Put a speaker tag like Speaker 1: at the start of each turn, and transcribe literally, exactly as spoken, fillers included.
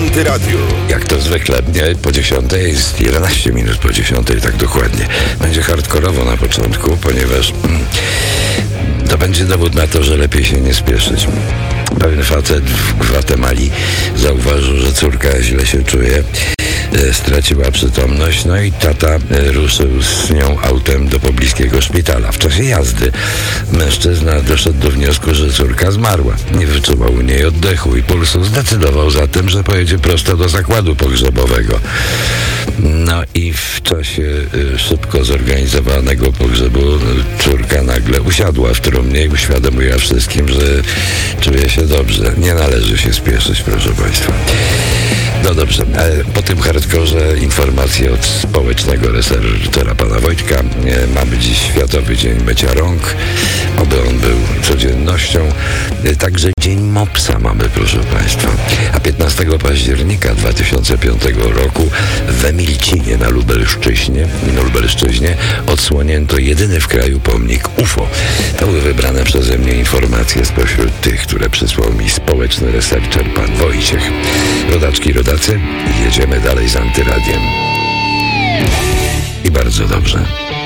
Speaker 1: Antyradio.
Speaker 2: Jak to zwykle, nie? Po dziesiątej jest jedenaście minut po dziesiątej, tak dokładnie. Będzie hardkorowo na początku, ponieważ mm, to będzie dowód na to, że lepiej się nie spieszyć. Pewien facet w Gwatemali zauważył, że córka źle się czuje, e, straciła przytomność, no i tata e, ruszył z nią autem do pobliskiego szpitala. W czasie jazdy mężczyzna doszedł do wniosku, że córka zmarła. Nie wyczuwał u niej oddechu i pulsu. Zdecydował zatem, że pojedzie prosto do zakładu pogrzebowego. No i w czasie e, szybko zorganizowanego pogrzebu e, córka nagle usiadła w trumnie i uświadomiła wszystkim, że czuje się dobrze. Nie należy się spieszyć, proszę Państwa. No dobrze, po tym hardkorze informacje od społecznego researchera pana Wojtka. Mamy dziś Światowy Dzień Mycia Rąk, oby on był codziennością. Także Dzień Mopsa mamy, proszę Państwa. A piętnastego października dwa tysiące piątego roku w Emilcinie na Lubelszczyźnie, na Lubelszczyźnie odsłonięto jedyny w kraju pomnik U F O. To były wybrane przeze mnie informacje spośród tych, które przysłał mi społeczny researcher pan Wojciech. Rodaczki, rodacy, jedziemy dalej z Antyradiem. I bardzo dobrze.